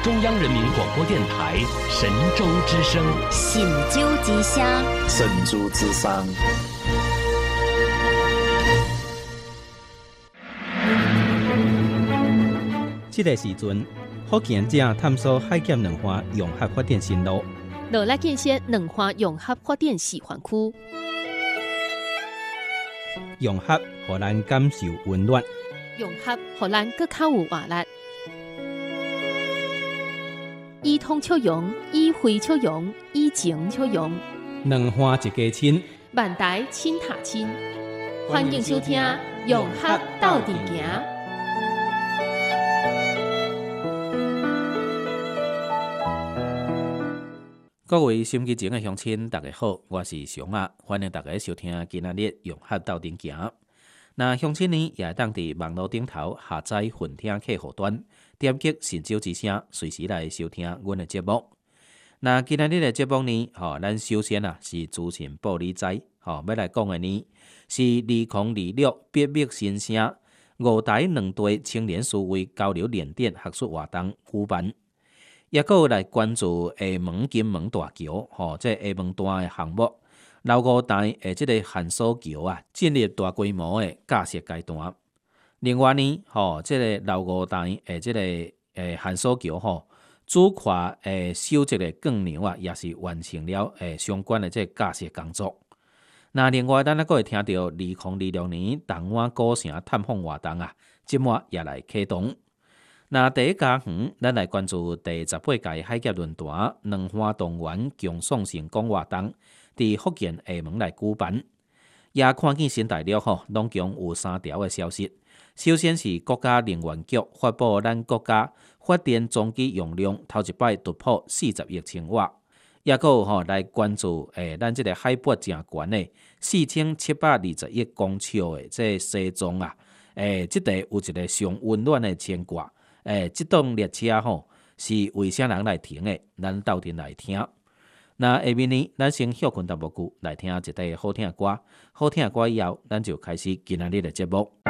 中央人民广播电台神州之声， 神州之声， 神州之声。 这个时阵，福建者探索海咸两岸融合发展新路， 落来建设两岸融合发展示范区， 融合互咱感受温暖， 融合互咱更较有活力。以通促融，以会促融，以情促融， 两岸一家亲， 万代亲塔亲。欢迎收听《融合斗阵行》。 各位心机前的乡亲，大家好，我是熊啊，欢迎大家收听今仔日融合斗阵行。那乡亲呢，也当伫网络顶头下载混听客户端，点击神州之声，随时来收听阮的节目。那今仔日的节目呢，咱首先是资讯报理财，要来讲的呢是2026百密新声五台两地青年思维交流练点学术活动举办。也有来关注厦门金门大桥，这厦门段的项目，老五台这个限缩桥进入大规模的架设阶段。另外呢，这个老五台这个限缩桥主跨修这个钢梁也是完成了相关的这个架设工作。那另外，咱还会听到2026年东湾古城探访活动即末也来启动。那第一家园，咱来关注第18届海峡论坛两岸动员共创成功活动，伫福建厦门来举办。也看见新大陆拢共有3条的消息。首先是国家能源局发布咱国家发电总机用量头一摆突破40亿千瓦，也有来关注咱这个海拔正悬的4720亿公尺的这西藏这地有一个上温暖的牵挂。这栋列车是为啥人来停的？咱斗阵来听。那下面呢，咱先休困淡薄久，来听一段好听的歌。好听的歌以后，咱就开始今仔日的节目。